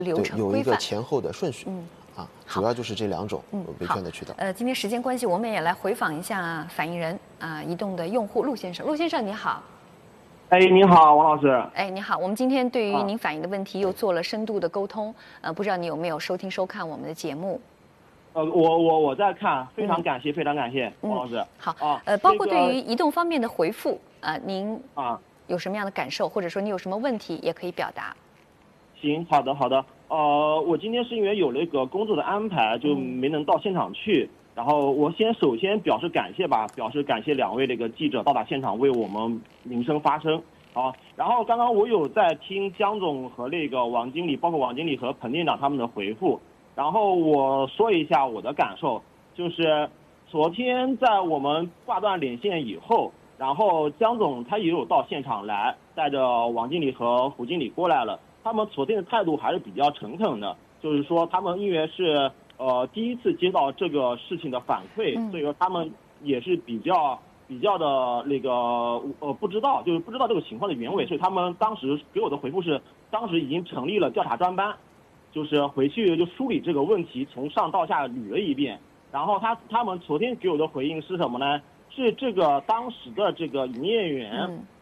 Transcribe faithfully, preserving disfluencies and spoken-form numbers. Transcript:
对， 流程有一个规范。 前后的顺序。 嗯。 啊，主要就是这两种维权的渠道。 呃，今天时间关系，我们也来回访一下反映人啊，移动的用户陆先生。陆先生你好。 哎，你好，王老师。 哎，你好，我们今天对于啊您反映的问题又做了深度的沟通。呃，不知道你有没有收听收看我们的节目？ 呃，我我我在看，非常感谢，嗯、非常感谢王老师。 嗯、好啊， 呃，包括对于移动方面的回复，呃，您啊有什么样的感受，或者说你有什么问题也可以表达。 行，好的好的。呃，我今天是因为有那个工作的安排，就没能到现场去。嗯、然后我先首先表示感谢吧，表示感谢两位那个记者到达现场为我们民生发声。啊，然后刚刚我有在听江总和那个王经理，包括王经理和彭店长他们的回复。然后我说一下我的感受，就是昨天在我们挂断连线以后，然后江总他也有到现场来，带着王经理和胡经理过来了。他们昨天的态度还是比较诚恳的，就是说他们因为是呃第一次接到这个事情的反馈，所以说他们也是比较比较的那个呃不知道，就是不知道这个情况的原委，所以他们当时给我的回复是，当时已经成立了调查专班，就是回去就梳理这个问题，从上到下捋了一遍。然后他他们昨天给我的回应是什么呢？是这个当时的这个营业员